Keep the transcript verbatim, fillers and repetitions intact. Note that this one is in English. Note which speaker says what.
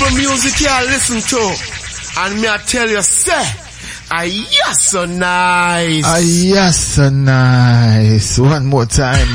Speaker 1: of music you listen to. And me I tell you, say, ah, yes, so nice.
Speaker 2: Ah, yes, so nice. One more time.